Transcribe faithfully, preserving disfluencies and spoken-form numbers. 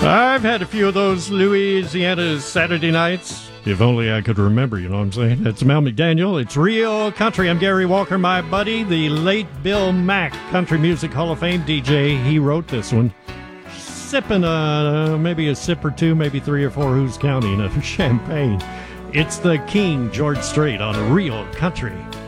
I've had a few of those Louisiana Saturday nights. If only I could remember, you know what I'm saying? It's Mel McDaniel. It's Real Country. I'm Gary Walker, my buddy, the late Bill Mack, Country Music Hall of Fame D J. He wrote this one. Sipping a, maybe a sip or two, maybe three or four, who's counting, of champagne. It's the King, George Strait, on Real Country.